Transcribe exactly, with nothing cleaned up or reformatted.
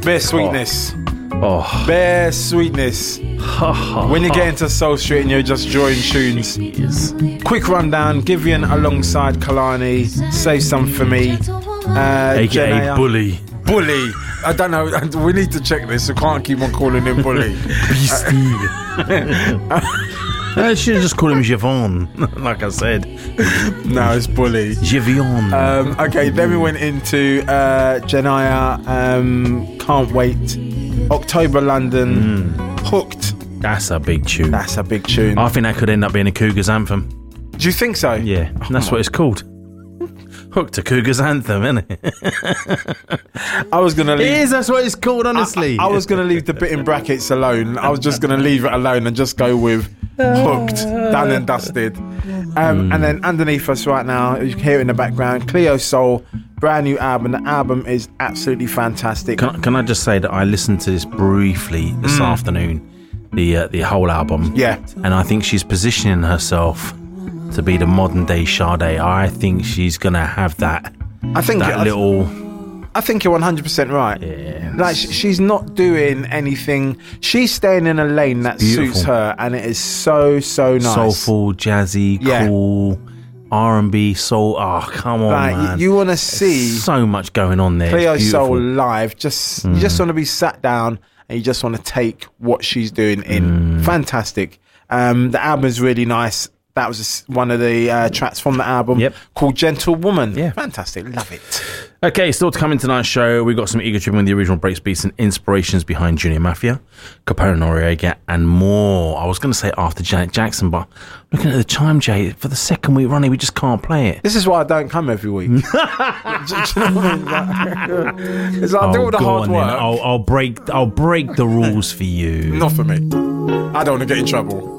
Bare sweetness. Oh. Bare sweetness. When you get into Soul Street and you're just drawing tunes. Quick rundown. Giveon alongside Kalani. Save Some For Me. Uh, A K A Janaea. Bully. Bully. I don't know. We need to check this. We can't keep on calling him Bully. Beastie. I should have just called him Javon, like I said. No, it's Bully. Javion. Um, okay, then we went into uh, Janaea. Um, Can't Wait. October London. Mm. Hooked. That's a big tune. That's a big tune. I think that could end up being a Cougars anthem. Do you think so? Yeah, oh that's what it's called. Hooked to Cougars anthem, isn't it? I was gonna leave. It is. That's what it's called. Honestly, I, I was gonna leave the bit in brackets alone. I was just gonna leave it alone and just go with Hooked, done and dusted. Um, mm. And then underneath us right now, you can hear it in the background, Cleo Soul, brand new album. The album is absolutely fantastic. Can, can I just say that I listened to this briefly this mm. afternoon, the uh, the whole album. Yeah, and I think she's positioning herself to be the modern day Sade. I think she's gonna have that. I think that I, little. I think you're one hundred percent right. Yeah, like she's not doing anything. She's staying in a lane that beautiful. Suits her, and it is so so nice. Soulful, jazzy, yeah. cool, R and B, soul. Oh, come on, like, man! You, you want to see There's so much going on there. Cleo Soul live. Just mm. you just want to be sat down and you just want to take what she's doing in. Mm. Fantastic. Um, the album is really nice. That was one of the uh, tracks from the album yep. called Gentlewoman. Yeah. Fantastic. Love it. Okay, still to come in tonight's show, we got some Ego Tripping with the original breaks beats and inspirations behind Junior Mafia, Capone Noriega, and more. I was going to say after Janet Jackson, but looking at the time, Jay, for the second week running, we just can't play it. This is why I don't come every week. do, do you know what I mean? Like, it's like I do all the hard work. I'll, I'll break. I'll break the rules for you. Not for me. I don't want to get in trouble.